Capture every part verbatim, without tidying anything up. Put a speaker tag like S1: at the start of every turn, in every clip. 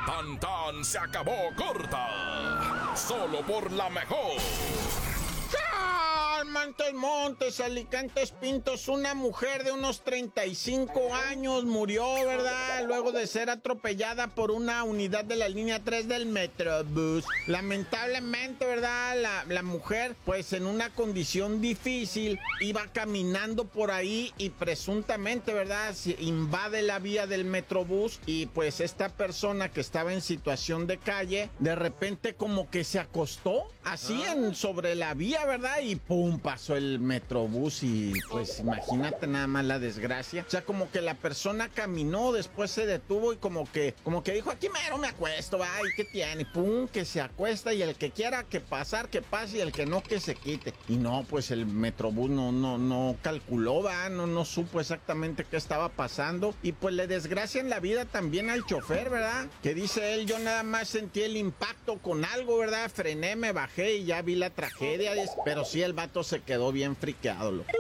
S1: Tan tan se acabó corta. Solo por la mejor.
S2: Montes, Montes, Alicantes, Pintos, una mujer de unos treinta y cinco años murió, ¿verdad? Luego de ser atropellada por una unidad de la línea tres del Metrobús. Lamentablemente, ¿verdad? La, la mujer, pues en una condición difícil, iba caminando por ahí y presuntamente, ¿verdad? Invade la vía del Metrobús y pues esta persona que estaba en situación de calle, de repente como que se acostó así en, sobre la vía, ¿verdad? Y pum, pasó el Metrobús y pues imagínate nada más la desgracia. O sea, como que la persona caminó, después se detuvo y como que, como que dijo, aquí mero me acuesto, va, ¿y qué tiene? Pum, que se acuesta y el que quiera que pasar, que pase y el que no, que se quite. Y no, pues el Metrobús no, no, no calculó, va, no, no supo exactamente qué estaba pasando y pues le desgracian la vida también al chofer, ¿verdad? Que dice él, yo nada más sentí el impacto con algo, ¿verdad? Frené, me bajé y ya vi la tragedia, pero sí el vato se quedó bien friqueado, loco.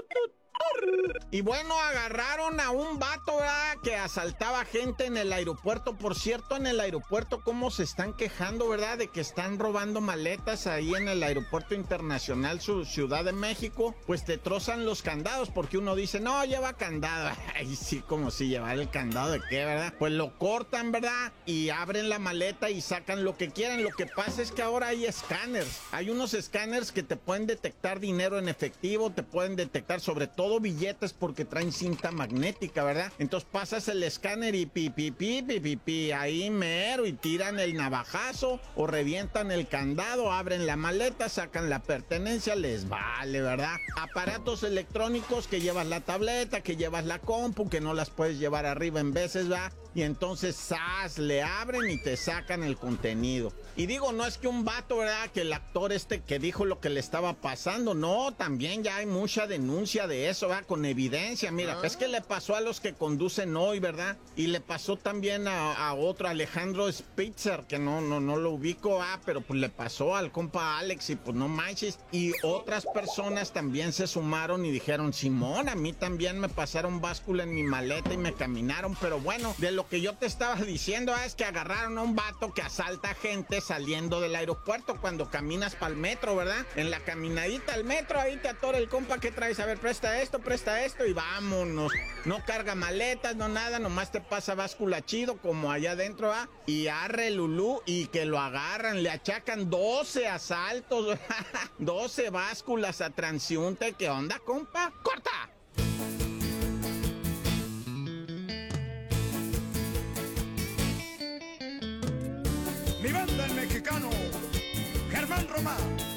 S2: Y bueno, agarraron a un vato, ¿verdad?, que asaltaba gente en el aeropuerto. Por cierto, en el aeropuerto, cómo se están quejando, ¿verdad?, de que están robando maletas ahí en el aeropuerto internacional su Ciudad de México. Pues te trozan los candados porque uno dice, no, lleva candado. Ay, sí, como si llevara el candado de qué, ¿verdad? Pues lo cortan, ¿verdad?, y abren la maleta y sacan lo que quieran. Lo que pasa es que ahora hay escáneres. Hay unos escáneres que te pueden detectar dinero en efectivo, te pueden detectar sobre todo billetes porque traen cinta magnética, ¿verdad? Entonces pasas el escáner y pi, pi, pi, pi, pi, pi, ahí mero, y tiran el navajazo o revientan el candado, abren la maleta, sacan la pertenencia, les vale, ¿verdad? Aparatos electrónicos que llevas la tableta, que llevas la compu, que no las puedes llevar arriba en veces, ¿verdad? Y entonces, ¡zas!, le abren y te sacan el contenido. Y digo, no es que un vato, ¿verdad?, que el actor este que dijo lo que le estaba pasando, no, también ya hay mucha denuncia de eso, ¿verdad?, con evidencia. Mira, ¿Ah? Es que le pasó a los que conducen hoy, ¿verdad? Y le pasó también a, a otro, Alejandro Spitzer, que no, no, no lo ubico, ah, pero pues le pasó al compa Alex y pues no manches. Y otras personas también se sumaron y dijeron, Simón, a mí también me pasaron báscula en mi maleta y me caminaron, pero bueno, de lo que yo te estaba diciendo ah, es que agarraron a un vato que asalta gente saliendo del aeropuerto cuando caminas para el metro, ¿verdad? En la caminadita al metro, ahí te atora el compa que traes, a ver, presta esto, presta esto y vámonos. No carga maletas, no nada, nomás te pasa báscula chido como allá adentro, ¿ah? Y arre Lulú y que lo agarran, le achacan doce asaltos, doce básculas a transiunte. ¿Qué onda, compa? ¡Corta!
S3: Mi banda el mexicano, Germán Román.